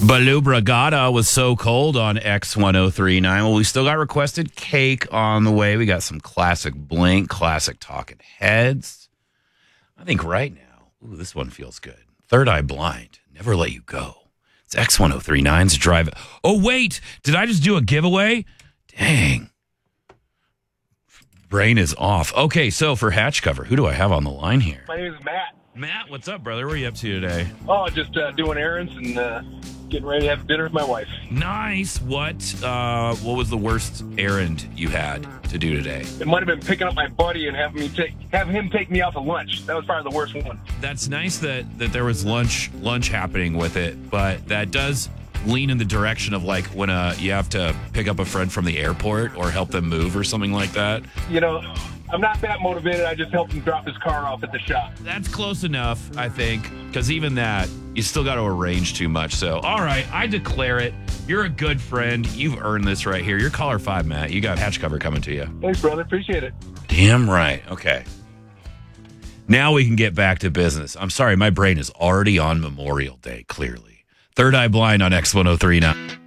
Baloo Bragada was so cold on X1039. Well, we still got requested cake on the way. We got some classic Blink, classic Talking Heads. I think right now, this one feels good. Third Eye Blind, Never Let You Go. It's X1039's Drive. Oh, wait, did I just do a giveaway? Dang. Brain is off. Okay, so for Hatch Cover, who do I have on the line here? My name is Matt. Matt, what's up, brother? What are you up to today? Oh, just doing errands and getting ready to have dinner with my wife. Nice. What was the worst errand you had to do today? It might have been picking up my buddy and have him take me out to lunch. That was probably the worst one. That's nice that there was lunch happening with it, but that does lean in the direction of like when you have to pick up a friend from the airport or help them move or something like that. You know, I'm not that motivated. I just helped him drop his car off at the shop. That's close enough, I think, because even that, you still got to arrange too much. So, all right, I declare it. You're a good friend. You've earned this right here. You're caller 5, Matt. You got Hatch Cover coming to you. Thanks, brother. Appreciate it. Damn right. Okay. Now we can get back to business. I'm sorry, my brain is already on Memorial Day, clearly. Third Eye Blind on X1039.